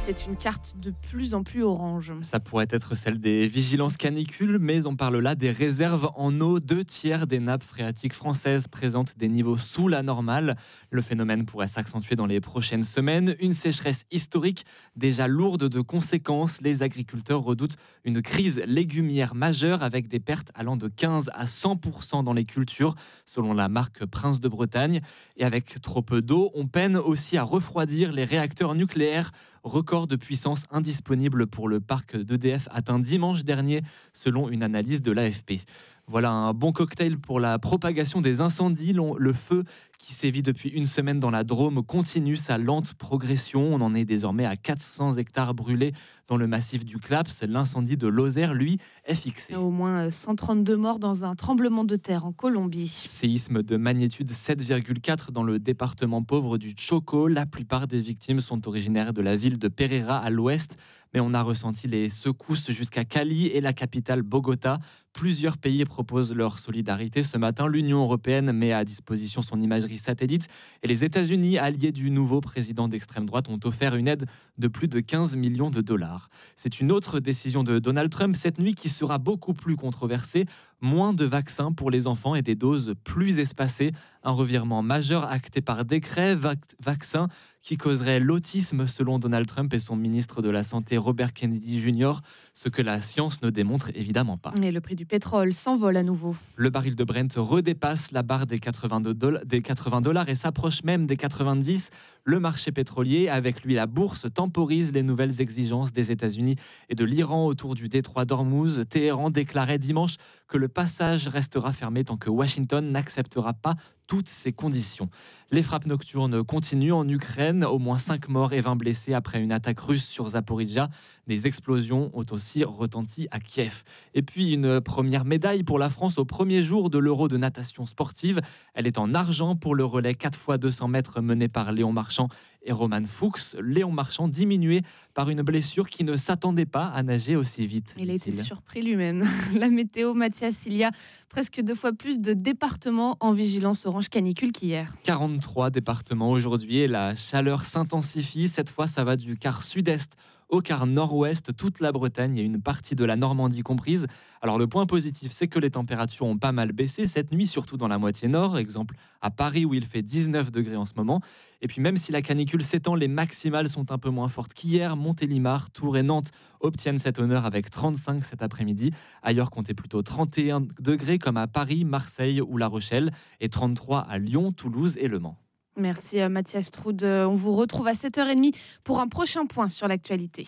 c'est une carte de plus en plus orange. Ça pourrait être celle des vigilances canicules, mais on parle là des réserves en eau. 2/3 des nappes phréatiques françaises présentent des niveaux sous la normale. Le phénomène pourrait s'accentuer dans les prochaines semaines. Une sécheresse historique déjà lourde de conséquences. Les agriculteurs redoutent une crise légumière majeure avec des pertes allant de 15 à 100% dans les cultures, selon la marque Prince de Bretagne. Et avec trop peu d'eau, on peine aussi à refroidir les réacteurs nucléaires. Record de puissance indisponible pour le parc d'EDF atteint dimanche dernier, selon une analyse de l'AFP. Voilà un bon cocktail pour la propagation des incendies. Le feu qui sévit depuis une semaine dans la Drôme continue sa lente progression. On en est désormais à 400 hectares brûlés dans le massif du Claps. L'incendie de Lozère, lui, est fixé. Au moins 132 morts dans un tremblement de terre en Colombie. Séisme de magnitude 7,4 dans le département pauvre du Chocó. La plupart des victimes sont originaires de la ville de Pereira à l'ouest, mais on a ressenti les secousses jusqu'à Cali et la capitale Bogota. Plusieurs pays proposent leur solidarité ce matin. L'Union européenne met à disposition son imagerie satellite et les États-Unis, alliés du nouveau président d'extrême droite, ont offert une aide de plus de 15 millions de dollars. C'est une autre décision de Donald Trump cette nuit qui sera beaucoup plus controversée. Moins de vaccins pour les enfants et des doses plus espacées. Un revirement majeur acté par décret. Vaccin qui causerait l'autisme selon Donald Trump et son ministre de la Santé Robert Kennedy Jr., ce que la science ne démontre évidemment pas. Et le prix du pétrole s'envole à nouveau. Le baril de Brent redépasse la barre des 80 $ et s'approche même des 90. Le marché pétrolier, avec lui la bourse, temporise les nouvelles exigences des États-Unis et de l'Iran autour du détroit d'Ormuz. Téhéran déclarait dimanche que le passage restera fermé tant que Washington n'acceptera pas toutes ces conditions. Les frappes nocturnes continuent en Ukraine. Au moins 5 morts et 20 blessés après une attaque russe sur Zaporizhzhia. Des explosions ont aussi retenti à Kiev. Et puis une première médaille pour la France au premier jour de l'Euro de natation sportive. Elle est en argent pour le relais 4x200 mètres mené par Léon Marchand et Roman Fuchs. Léon Marchand diminué par une blessure qui ne s'attendait pas à nager aussi vite. Il a été surpris lui-même. La météo, Mathias, il y a presque 2 fois plus de départements en vigilance orange canicule qu'hier. 43 départements aujourd'hui et la chaleur s'intensifie. Cette fois, ça va du quart sud-est au quart nord-ouest, toute la Bretagne et une partie de la Normandie comprise. Alors le point positif, c'est que les températures ont pas mal baissé cette nuit, surtout dans la moitié nord, exemple à Paris où il fait 19 degrés en ce moment. Et puis même si la canicule s'étend, les maximales sont un peu moins fortes qu'hier. Montélimar, Tours et Nantes obtiennent cet honneur avec 35 cet après-midi. Ailleurs, comptez plutôt 31 degrés comme à Paris, Marseille ou La Rochelle et 33 à Lyon, Toulouse et Le Mans. Merci Mathias Troud. On vous retrouve à 7h30 pour un prochain point sur l'actualité.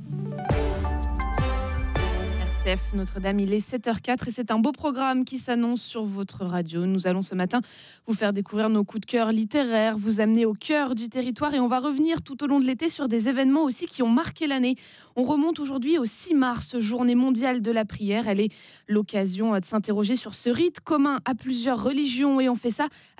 RCF Notre-Dame, il est 7h04 et c'est un beau programme qui s'annonce sur votre radio. Nous allons ce matin vous faire découvrir nos coups de cœur littéraires, vous amener au cœur du territoire et on va revenir tout au long de l'été sur des événements aussi qui ont marqué l'année. On remonte aujourd'hui au 6 mars, journée mondiale de la prière. Elle est l'occasion de s'interroger sur ce rite commun à plusieurs religions et on fait ça